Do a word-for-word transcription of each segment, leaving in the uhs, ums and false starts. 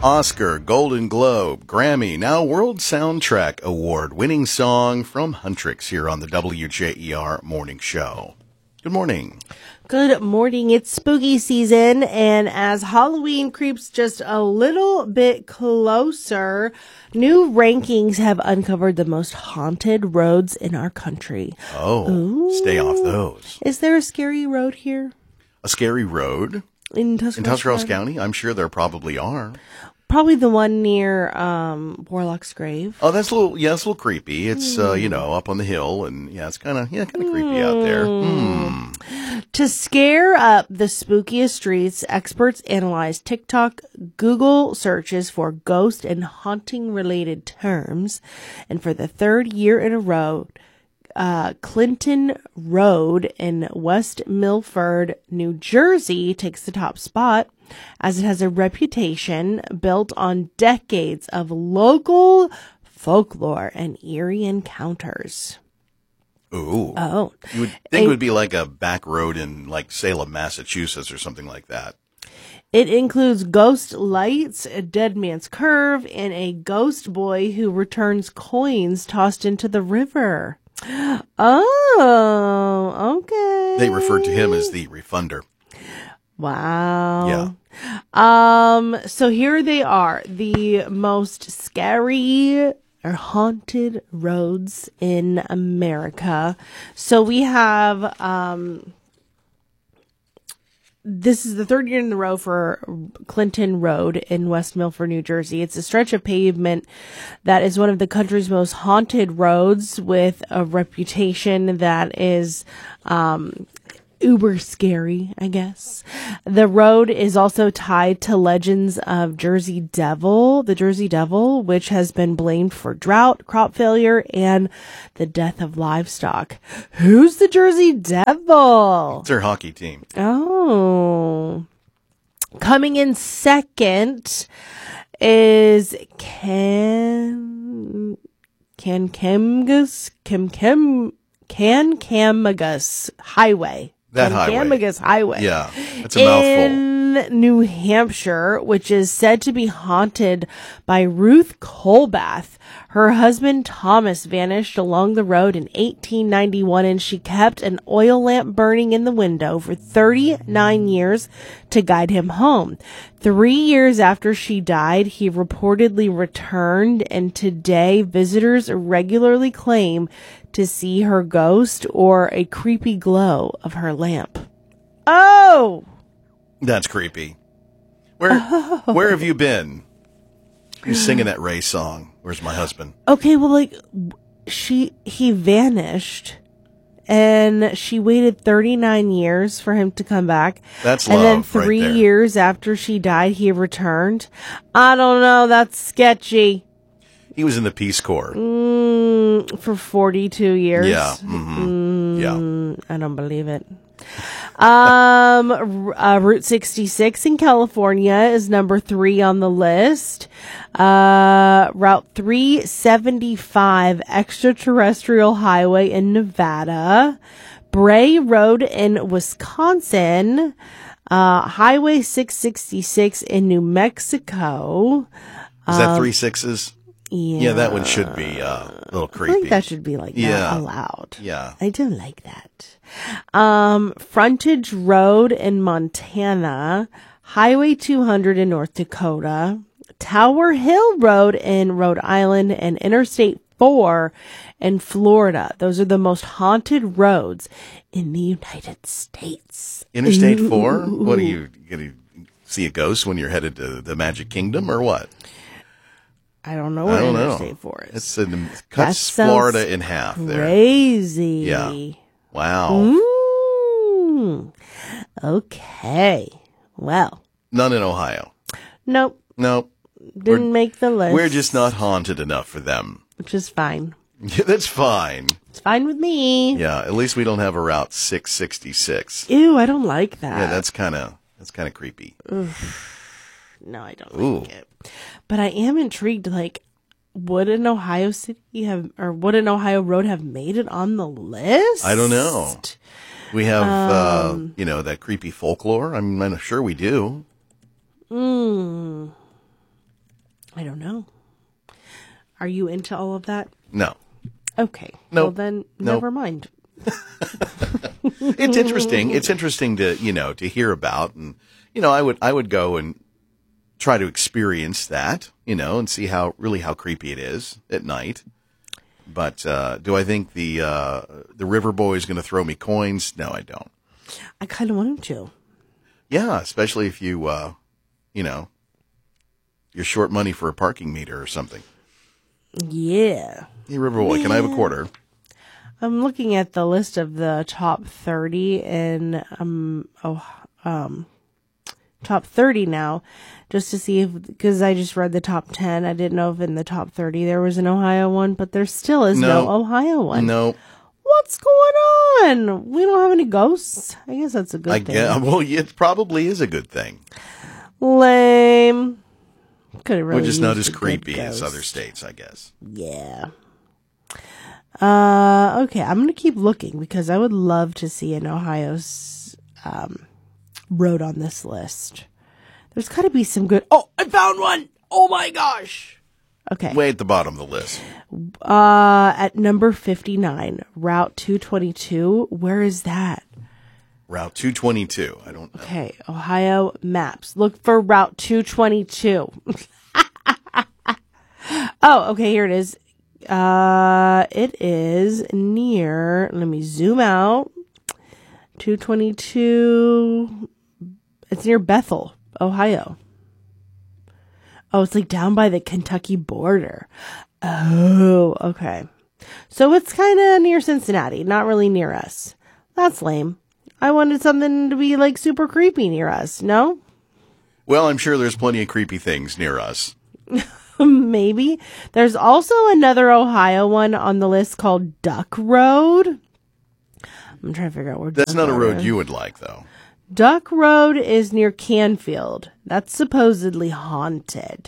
Oscar, Golden Globe, Grammy, now World Soundtrack Award-winning song from Huntrix here on the W J E R Morning Show. Good morning. Good morning. It's spooky season, and as Halloween creeps just a little bit closer, new rankings have uncovered the most haunted roads in our country. Oh, Ooh. Stay off those. Is there a scary road here? A scary road? In Tuscarawas, in Tuscarawas County? I'm sure there probably are. Probably the one near um, Warlock's grave. Oh, that's a little, yeah, it's a little creepy. It's, mm. uh, you know, up on the hill, and yeah, it's kind of, yeah, kind of creepy mm. out there. Hmm. To scare up the spookiest streets, experts analyze TikTok, Google searches for ghost and haunting related terms, and for the third year in a row, Uh, Clinton Road in West Milford, New Jersey takes the top spot as it has a reputation built on decades of local folklore and eerie encounters. Ooh. Oh. You would think a, it would be like a back road in like Salem, Massachusetts or something like that. It includes ghost lights, a dead man's curve, and a ghost boy who returns coins tossed into the river. Oh, okay. They referred to him as the refunder. Wow. Yeah. Um, so here they are, the most scary or haunted roads in America. So we have, um, this is the third year in a row for Clinton Road in West Milford, New Jersey. It's a stretch of pavement that is one of the country's most haunted roads with a reputation that is um, uber scary, I guess. The road is also tied to legends of Jersey Devil, the Jersey Devil, which has been blamed for drought, crop failure, and the death of livestock. Who's the Jersey Devil? It's their hockey team. Oh. Coming in second is Can Kancamagus Kim Kim Kancamagus Highway. That highway. Kancamagus Highway. Yeah, it's a mouthful. In New Hampshire, which is said to be haunted by Ruth Colbath. Her husband Thomas vanished along the road in eighteen ninety-one, and she kept an oil lamp burning in the window for thirty-nine years to guide him home. Three years after she died, he reportedly returned, and today visitors regularly claim to see her ghost or a creepy glow of her lamp. Oh! That's creepy. Where where have you been? You're singing that Ray song. Where's my husband? Okay, well, like, she, he vanished, and she waited thirty-nine years for him to come back. That's love, And then three right there. years after she died, he returned. I don't know, that's sketchy. He was in the Peace Corps. Mm, for forty-two years. Yeah. Mm-hmm. Mm, yeah. I don't believe it. Um, uh, Route sixty-six in California is number three on the list. Uh, Route three seventy-five Extraterrestrial Highway in Nevada. Bray Road in Wisconsin. Uh, Highway six sixty-six in New Mexico. Is that three sixes? Yeah. Yeah, that one should be uh, a little creepy. I think that should be like yeah. not allowed. Yeah. I do like that. Um, Frontage Road in Montana, Highway two hundred in North Dakota, Tower Hill Road in Rhode Island, and Interstate four in Florida. Those are the most haunted roads in the United States. Interstate four? What are you going to see a ghost when you're headed to the Magic Kingdom or what? I don't know where Interstate four is. It's in, cuts Florida in half there. Crazy. Yeah. Wow. Mm. Okay. Well. None in Ohio. Nope. Nope. Didn't we're, make the list. We're just not haunted enough for them. Which is fine. Yeah, that's fine. It's fine with me. Yeah, at least we don't have a Route six sixty-six. Ew, I don't like that. Yeah, that's kind of that's kind of creepy. No, I don't Ooh. like it. But I am intrigued, like, would an Ohio City have, or would an Ohio road have made it on the list? I don't know. We have, um, uh, you know, that creepy folklore. I mean, I'm sure we do. Mm. Are you into all of that? No. Okay. Nope. Well, then Nope. never mind. It's interesting. It's interesting to, you know, to hear about. And, you know, I would, I would go and try to experience that, you know, and see how, really how creepy it is at night. But, uh, do I think the, uh, the river boy is going to throw me coins? No, I don't. I kind of want him to. Yeah. Especially if you, uh, you know, you're short money for a parking meter or something. Yeah. Hey, river boy, can I have a quarter? I'm looking at the list of the top thirty and um oh um top thirty now, just to see if, because I just read the top ten. I didn't know if in the top thirty there was an Ohio one, but there still is no, no Ohio one. No. What's going on? We don't have any ghosts. I guess that's a good I thing. guess, well, it probably is a good thing. Lame. Could have really We're just not used as a good creepy as ghost. other states, I guess. Yeah. Uh, okay, I'm going to keep looking because I would love to see an Ohio's um, road on this list. There's got to be some good... Oh, I found one! Oh my gosh! Okay. Way at the bottom of the list. Uh, at number fifty-nine, Route two twenty-two. Where is that? Route two twenty-two. I don't know. Okay, Ohio maps. Look for Route two twenty-two. Oh, okay, here it is. Uh, it is near, let me zoom out. two twenty-two. It's near Bethel, Ohio. Oh, it's like down by the Kentucky border. Oh, okay. So it's kind of near Cincinnati, not really near us. That's lame. I wanted something to be like super creepy near us, no? Well, I'm sure there's plenty of creepy things near us. Maybe. There's also another Ohio one on the list called Duck Road. I'm trying to figure out where That's Duck not a road is. you would like, though. Duck Road is near Canfield. That's supposedly haunted.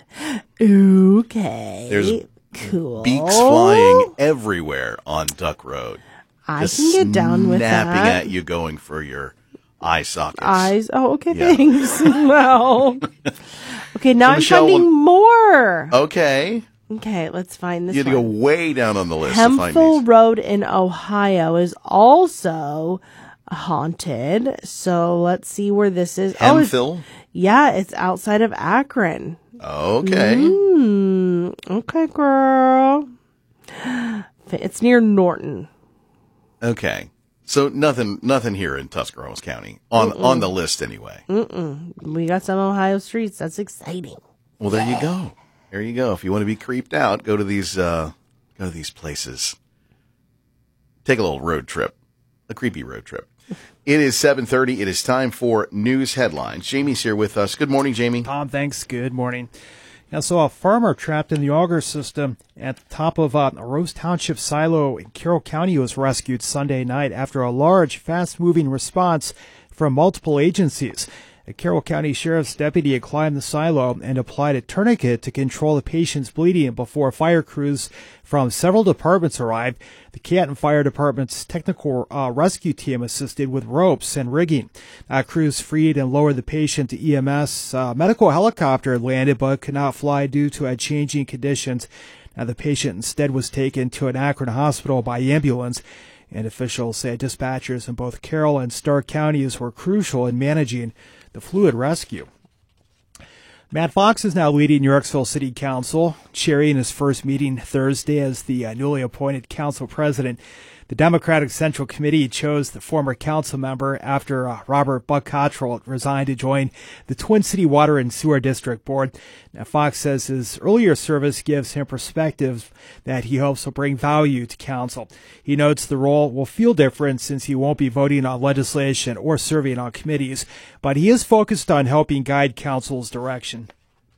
Okay. There's cool. beaks flying everywhere on Duck Road. I Just can get down with snapping that. at you, going for your eye sockets. Eyes. Oh, okay. Yeah. Thanks. Wow. Okay, now So I'm Michelle, finding when- more. Okay. Okay, let's find this You had to one. go way down on the list to find Hemphill these. Road in Ohio is also haunted. So let's see where this is. Oh, it's, Hemphill? yeah, it's outside of Akron. Okay. Mm, okay, girl. It's near Norton. Okay. So nothing nothing here in Tuscarawas County. On Mm-mm. on the list anyway. Mm-mm. We got some Ohio streets. That's exciting. Well, there you go. There you go. If you want to be creeped out, go to these uh, go to these places. Take a little road trip. A creepy road trip. It is seven thirty. It is time for news headlines. Jamie's here with us. Good morning, Jamie. Tom, thanks. Good morning. Now, so a farmer trapped in the auger system at the top of uh, a Rose Township silo in Carroll County was rescued Sunday night after a large, fast-moving response from multiple agencies. A Carroll County Sheriff's deputy had climbed the silo and applied a tourniquet to control the patient's bleeding before fire crews from several departments arrived. The Canton Fire Department's technical uh, rescue team assisted with ropes and rigging. Uh, crews freed and lowered the patient to E M S. Uh, medical helicopter had landed but could not fly due to uh, changing conditions. Now, the patient instead was taken to an Akron hospital by ambulance. And officials say dispatchers in both Carroll and Stark counties were crucial in managing the fluid rescue. Matt Fox is now leading Yorksville City Council, chairing his first meeting Thursday as the uh, newly appointed council president. The Democratic Central Committee chose the former council member after uh, Robert Buck Cottrell resigned to join the Twin City Water and Sewer District Board. Now, Fox says his earlier service gives him perspective that he hopes will bring value to council. He notes the role will feel different since he won't be voting on legislation or serving on committees, but he is focused on helping guide council's direction.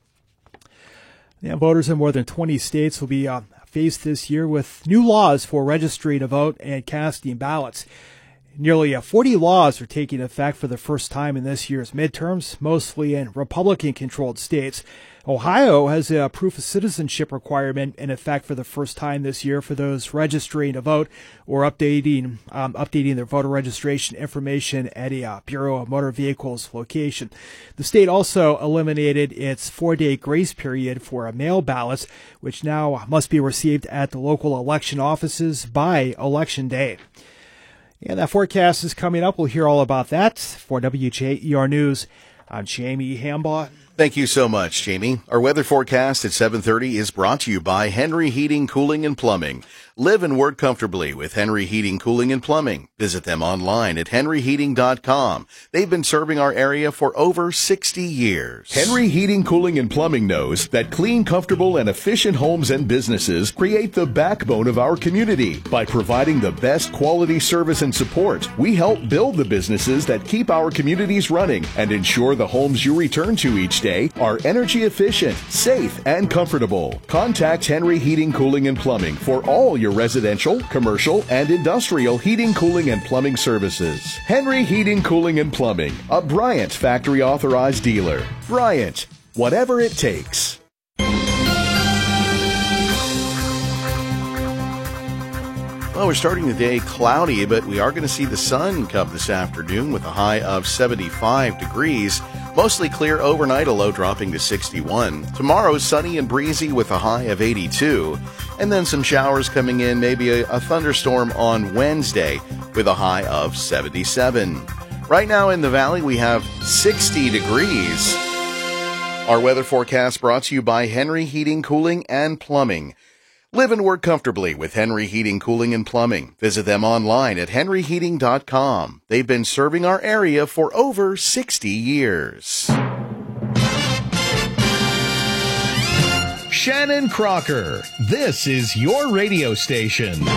Yeah, voters in more than twenty states will be uh, faced this year with new laws for registering to vote and casting ballots. Nearly uh, forty laws are taking effect for the first time in this year's midterms, mostly in Republican-controlled states. Ohio has a proof of citizenship requirement in effect for the first time this year for those registering to vote or updating um, updating their voter registration information at a uh, Bureau of Motor Vehicles location. The state also eliminated its four-day grace period for mail ballots, which now must be received at the local election offices by Election Day. And that forecast is coming up. We'll hear all about that. For W J E R News, I'm Jamie Hambaugh. Thank you so much, Jamie. Our weather forecast at seven thirty is brought to you by Henry Heating, Cooling, and Plumbing. Live and work comfortably with Henry Heating, Cooling, and Plumbing. Visit them online at henry heating dot com. They've been serving our area for over sixty years. Henry Heating, Cooling, and Plumbing knows that clean, comfortable, and efficient homes and businesses create the backbone of our community. By providing the best quality service and support, we help build the businesses that keep our communities running and ensure the homes you return to each day are energy efficient, safe, and comfortable. Contact Henry Heating, Cooling, and Plumbing for all your residential, commercial, and industrial heating, cooling, and plumbing services. Henry Heating, Cooling, and Plumbing, a Bryant factory authorized dealer. Bryant, whatever it takes. Well, we're starting the day cloudy, but we are going to see the sun come this afternoon with a high of seventy-five degrees. Mostly clear overnight, a low dropping to sixty-one. Tomorrow, sunny and breezy with a high of eighty-two. And then some showers coming in, maybe a, a thunderstorm on Wednesday with a high of seventy-seven. Right now in the valley, we have sixty degrees. Our weather forecast brought to you by Henry Heating, Cooling, and Plumbing. Live and work comfortably with Henry Heating, Cooling, and Plumbing. Visit them online at henry heating dot com. They've been serving our area for over sixty years. Shannon Crocker, this is your radio station.